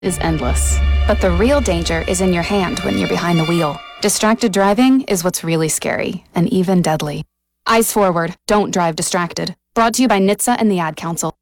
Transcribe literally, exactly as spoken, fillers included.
is endless. But the real danger is in your hand when you're behind the wheel. Distracted driving is what's really scary, and even deadly. Eyes forward, don't drive distracted. Brought to you by N H T S A and the Ad Council.